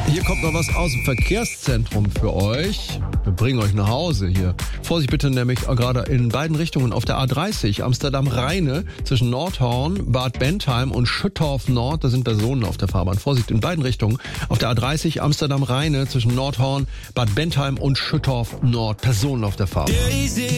Hier kommt noch was aus dem Verkehrszentrum für euch. Wir bringen euch nach Hause hier. Vorsicht bitte, nämlich gerade in beiden Richtungen auf der A30 Amsterdam-Rheine zwischen Nordhorn, Bad Bentheim und Schüttorf Nord. Da sind Personen auf der Fahrbahn. Vorsicht in beiden Richtungen. Auf der A30 Amsterdam-Rheine zwischen Nordhorn, Bad Bentheim und Schüttorf Nord. Personen auf der Fahrbahn.